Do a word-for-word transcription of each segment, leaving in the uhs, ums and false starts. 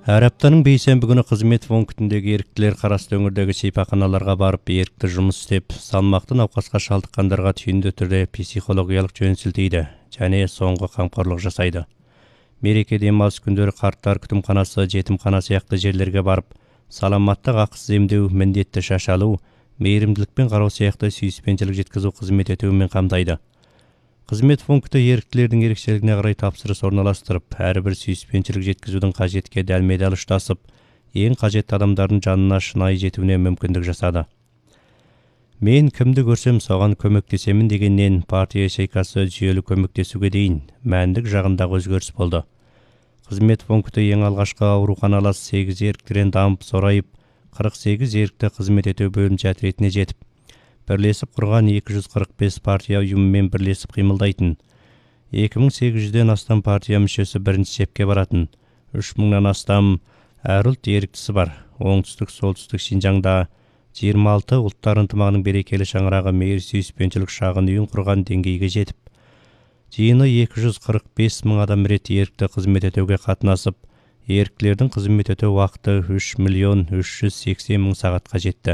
Әр аптаның бейсенбі күні қызмет пунктіндегі еріктілер қарасты өңірдегі шипаханаларға барып, ерікті жұмыс істеп, салмақты науқасқа шалдыққандарға түйінді түрде психологиялық жөн сілтейді және соңғы қамқорлық жасайды. Мереке демалыс күндері қарттар күтімханасы, жетімхана сияқты жерлерге барып, саламаттық ақысыз емдеу, міндетті шаш алу, мейірімділікпен қарау сияқты сүйіспеншілік жеткізу қызмет етуімен қамтайды. Қызмет пункті еріктілердің ерекшелігіне қарай тапсырыс орналастырып, әрбір сүйіспеншілік жеткізудің қажетке дәлме-дәл ұштасып, ең қажетті адамдардың жанына шынайы жетуіне мүмкіндік жасады. Мен кімді көрсем соған көмектесемін дегеннен партия шайкасы жүйелі көмектесуге дейін мәндік жағындағы өзгеріс болды. Қызмет пункті ең алғашқы ауруханалас сегіз еріктілерден дамып сорайып, қырық сегіз ерікті қызмет ету бөлімше ретіне жетіп, бірлесіп құрған екі жүз қырық бес партия ұйымымен бірлесіп қимылдайтын. екі мың сегіз жүзден астам партия мүшесі бірінші шепке баратын. үш мыңнан астам әр ұлт еріктісі бар. Оңтүстік, солтүстік Шинжаңда жиырма алты ұлттар ынтымағының берекелі шаңырағы мейір сүйіспеншілік шағын үйін құрған деңгейге жетіп, жиыны екі жүз қырық бес мың адам рет ерікті қызмет етуге қатынасып, еріктілердің қызмет ету уақыты үш миллион үш жүз сексен мың сағатқа жетті.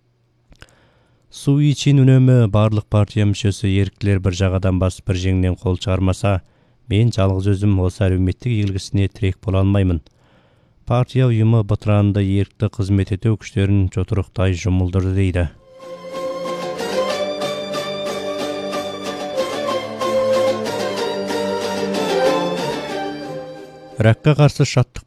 Су ичин үнемі барлық партия мүшесі еріктілер бір жағадан бас бір жеңнен қол шығармаса, мен жалғыз өзім осы әлеуметтік игілігісіне тірек бола алмаймын. Партия ұйымы бытыранды ерікті қызмет ету күштерін жотырықтай жұмылдырды дейді. Ракқа қарсы шаттық